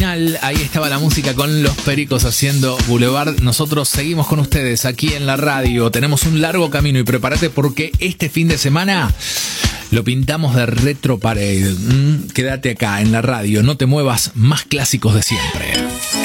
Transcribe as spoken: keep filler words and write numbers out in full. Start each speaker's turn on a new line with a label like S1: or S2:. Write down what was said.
S1: Ahí estaba la música con los Pericos haciendo Boulevard. Nosotros seguimos con ustedes aquí en la radio. Tenemos un largo camino y prepárate porque este fin de semana lo pintamos de Retro Parade. Mm, quédate acá en la radio, no te muevas, más clásicos de siempre.